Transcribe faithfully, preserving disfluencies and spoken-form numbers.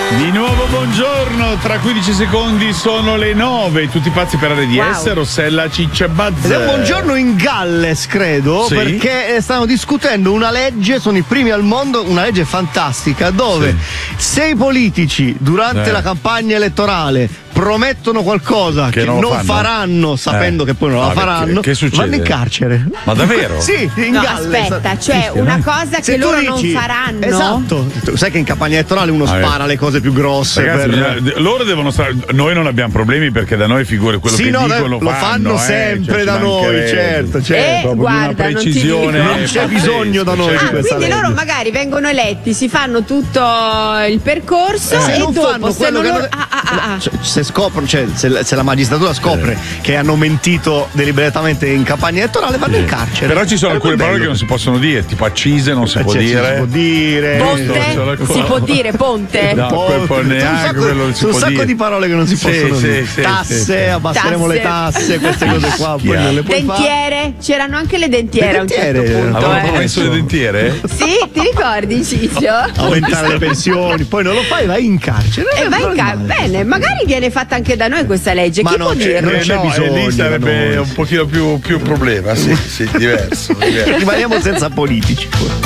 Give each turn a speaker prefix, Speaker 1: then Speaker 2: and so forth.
Speaker 1: Di nuovo buongiorno, tra quindici secondi sono le nove, tutti pazzi per R D S, wow. Rossella Ciccia Bazz.
Speaker 2: Ed è un buongiorno in Galles, credo, sì. Perché stanno discutendo una legge, sono i primi al mondo, una legge fantastica, dove sì. se i politici durante eh. la campagna elettorale promettono qualcosa che, che non, non faranno, sapendo eh. che poi non la ah, faranno, che, che vanno in carcere.
Speaker 1: Ma davvero?
Speaker 2: Sì, in
Speaker 3: no,
Speaker 2: Galles.
Speaker 3: Aspetta, cioè sì, una cosa che loro dici, non faranno.
Speaker 2: Esatto. Tu sai che in campagna elettorale uno ah, spara eh. le cose più grosse.
Speaker 1: Ragazzi,
Speaker 2: per...
Speaker 1: loro devono stare. Noi non abbiamo problemi perché da noi figure quello
Speaker 2: sì,
Speaker 1: che
Speaker 2: no,
Speaker 1: dicono
Speaker 2: lo
Speaker 1: fanno,
Speaker 2: fanno
Speaker 1: eh,
Speaker 2: sempre
Speaker 1: cioè,
Speaker 2: da noi, certo, certo.
Speaker 3: E guarda,
Speaker 1: una precisione.
Speaker 3: Non,
Speaker 2: non c'è bisogno da noi
Speaker 3: ah,
Speaker 2: di questa
Speaker 3: quindi
Speaker 2: legge.
Speaker 3: loro magari vengono eletti, si fanno tutto il percorso
Speaker 2: eh,
Speaker 3: e
Speaker 2: non
Speaker 3: dopo
Speaker 2: fanno
Speaker 3: se
Speaker 2: quello
Speaker 3: non
Speaker 2: che
Speaker 3: loro...
Speaker 2: hanno...
Speaker 3: ah, ah, ah, ah.
Speaker 2: Cioè, se scoprono, cioè se, se la magistratura scopre eh. che hanno mentito deliberatamente in campagna elettorale, vanno in carcere.
Speaker 1: Però ci sono alcune parole che non si possono dire, tipo accise non si
Speaker 2: eh,
Speaker 1: può
Speaker 2: cioè,
Speaker 1: dire.
Speaker 2: Si può dire.
Speaker 3: Ponte? Si può dire ponte?
Speaker 1: No, ponte. Neanche quello non si può dire.
Speaker 2: Un sacco di parole che non si
Speaker 1: sì,
Speaker 2: possono
Speaker 1: sì,
Speaker 2: dire.
Speaker 1: Sì,
Speaker 2: tasse,
Speaker 1: sì, sì.
Speaker 2: abbasseremo
Speaker 3: tasse.
Speaker 2: le tasse, queste cose qua. Poi non le puoi
Speaker 3: dentiere?
Speaker 2: Fare.
Speaker 3: C'erano anche le dentiere,
Speaker 2: le dentiere
Speaker 3: a un certo punto.
Speaker 1: Avevano
Speaker 3: eh.
Speaker 1: promesso le dentiere?
Speaker 3: Sì, ti ricordi, Ciccio?
Speaker 2: Aumentare le pensioni, poi non lo fai, vai in carcere.
Speaker 3: E vai in carcere. Bene, magari viene fatta anche da noi questa legge.
Speaker 2: Ma
Speaker 3: Chi
Speaker 2: non
Speaker 3: può
Speaker 2: c'è,
Speaker 3: dirlo?
Speaker 2: non c'è
Speaker 1: no,
Speaker 2: bisogno.
Speaker 1: Lì sarebbe un pochino più, più problema, sì, sì, diverso. diverso.
Speaker 2: Rimaniamo senza politici.